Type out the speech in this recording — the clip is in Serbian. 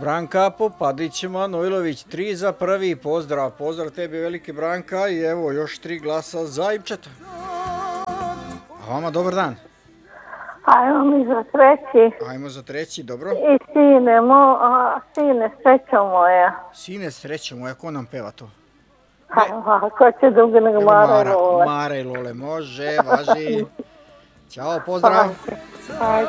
Branka Popadić Manojlović, 3 za prvi, pozdrav tebi veliki Branka i evo još 3 glasa za Ipčeta. A vama dobar dan. Ajmo mi za treći. Ajmo za treći, dobro. I sine, sreća moja. Sine, sreća moja, ko nam peva to? Ko će drugi nego Mara i Lole? Mara i Lole, može, važi. Ćao, pozdrav. Ajde.